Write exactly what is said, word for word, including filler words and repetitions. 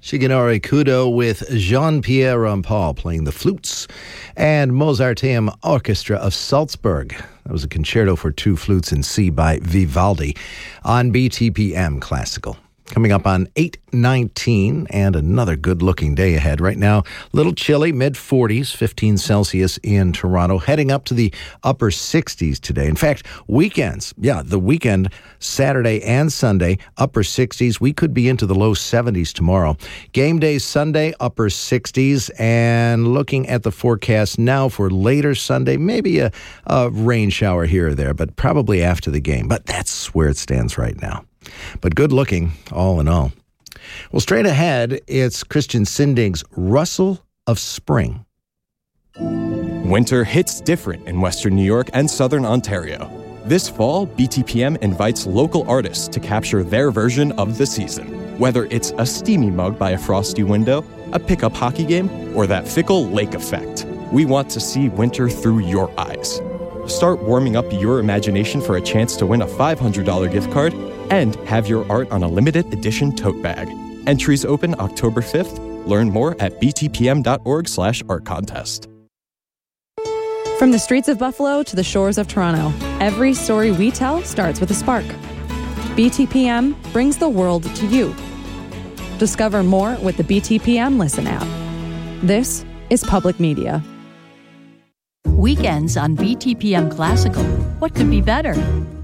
Shigenori Kudo with Jean-Pierre Rampal playing the flutes, and Mozarteum Orchestra of Salzburg. That was a concerto for two flutes in C by Vivaldi on B T P M Classical. Coming up on eight nineteen, and another good-looking day ahead. Right now, a little chilly, mid-forties, fifteen Celsius in Toronto, heading up to the upper sixties today. In fact, weekends, yeah, the weekend, Saturday and Sunday, upper sixties. We could be into the low seventies tomorrow. Game day Sunday, upper sixties, and looking at the forecast now for later Sunday, maybe a, a rain shower here or there, but probably after the game. But that's where it stands right now. But good looking, all in all. Well, straight ahead, it's Christian Sinding's Rustle of Spring. Winter hits different in Western New York and Southern Ontario. This fall, B T P M invites local artists to capture their version of the season. Whether it's a steamy mug by a frosty window, a pickup hockey game, or that fickle lake effect, we want to see winter through your eyes. Start warming up your imagination for a chance to win a five hundred dollars gift card and have your art on a limited edition tote bag. Entries open October fifth. Learn more at btpm.org slash art contest. From the streets of Buffalo to the shores of Toronto, every story we tell starts with a spark. B T P M brings the world to you. Discover more with the B T P M Listen app. This is Public Media. Weekends on B T P M Classical. What could be better?